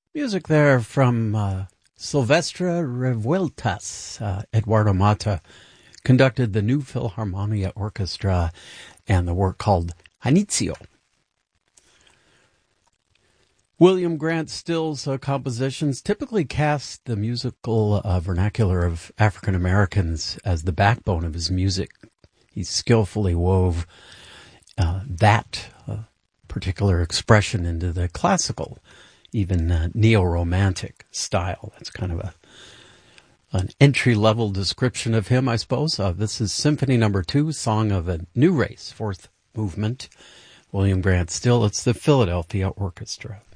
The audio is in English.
Music there from Silvestre Revueltas. Eduardo Mata conducted the New Philharmonia Orchestra and the work called Janitzio. William Grant Still's compositions typically cast the musical vernacular of African Americans as the backbone of his music. He skillfully wove that particular expression into the classical, even neo-romantic style. That's kind of an entry-level description of him, I suppose. This is Symphony No. 2, Song of a New Race, fourth movement. William Grant Still, it's the Philadelphia Orchestra.